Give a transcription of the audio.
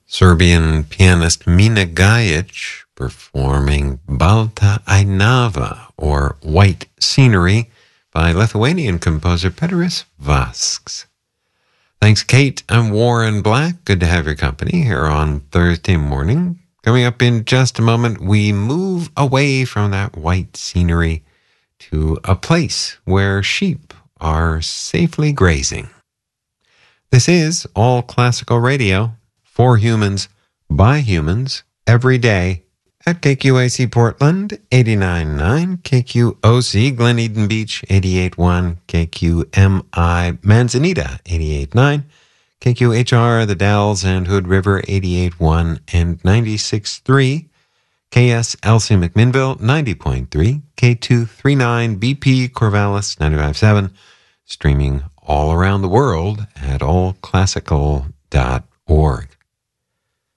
Serbian pianist Mina Gajic performing Balta Ainava, or White Scenery, by Lithuanian composer Peteris Vasks. Thanks, Kate. I'm Warren Black. Good to have your company here on Thursday morning. Coming up in just a moment, we move away from that white scenery to a place where sheep are safely grazing. This is All Classical Radio, for humans, by humans, every day, at KQAC Portland, 89.9, KQOC Glen Eden Beach, 88.1, KQMI Manzanita, 88.9, KQHR The Dalles and Hood River, 88.1 and 96.3, KSLC McMinnville, 90.3, K239 BP Corvallis, 95.7, streaming all around the world at allclassical.com.